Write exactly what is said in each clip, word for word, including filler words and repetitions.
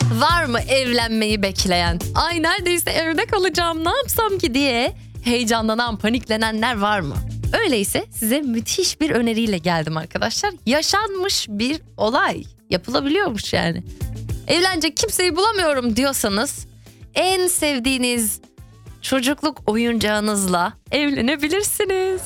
Var mı evlenmeyi bekleyen? Ay neredeyse evde kalacağım, ne yapsam ki diye heyecanlanan, paniklenenler var mı? Öyleyse size müthiş bir öneriyle geldim arkadaşlar. Yaşanmış bir olay. Yapılabiliyormuş yani. Evlenecek kimseyi bulamıyorum diyorsanız en sevdiğiniz çocukluk oyuncağınızla evlenebilirsiniz.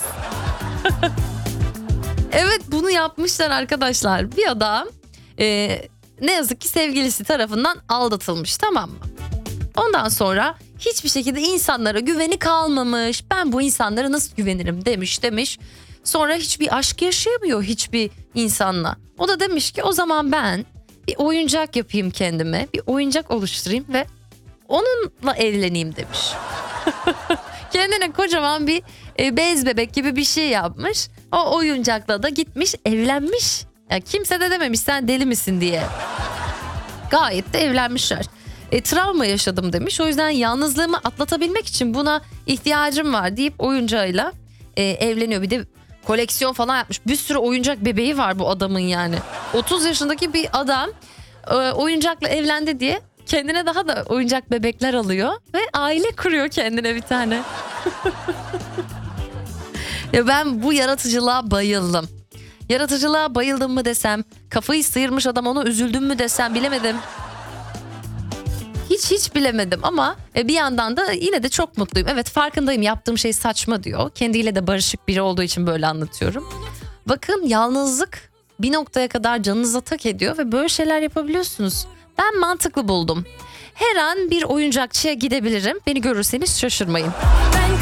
Evet, bunu yapmışlar arkadaşlar. Bir adam e, ne yazık ki sevgilisi tarafından aldatılmış, tamam mı? Ondan sonra hiçbir şekilde insanlara güveni kalmamış. Ben bu insanlara nasıl güvenirim demiş demiş. Sonra hiçbir aşk yaşayamıyor hiçbir insanla. O da demiş ki o zaman ben bir oyuncak yapayım kendime. Bir oyuncak oluşturayım ve onunla evleneyim demiş. Kendine kocaman bir e, bez bebek gibi bir şey yapmış. O oyuncakla da gitmiş evlenmiş. Ya kimse de dememiş sen deli misin diye. Gayet de evlenmişler. E, travma yaşadım demiş. O yüzden yalnızlığımı atlatabilmek için buna ihtiyacım var deyip oyuncağıyla e, evleniyor. Bir de koleksiyon falan yapmış. Bir sürü oyuncak bebeği var bu adamın yani. otuz yaşındaki bir adam e, oyuncakla evlendi diye kendine daha da oyuncak bebekler alıyor ve aile kuruyor kendine bir tane. Ya ben bu yaratıcılığa bayıldım. Yaratıcılığa bayıldım mı desem, kafayı sıyırmış adam ona üzüldüm mü desem bilemedim. Hiç hiç bilemedim ama bir yandan da yine de çok mutluyum. Evet, farkındayım, yaptığım şey saçma diyor. Kendiyle de barışık biri olduğu için böyle anlatıyorum. Bakın, yalnızlık bir noktaya kadar canınıza tak ediyor ve böyle şeyler yapabiliyorsunuz. Ben mantıklı buldum. Her an bir oyuncakçıya gidebilirim. Beni görürseniz şaşırmayın.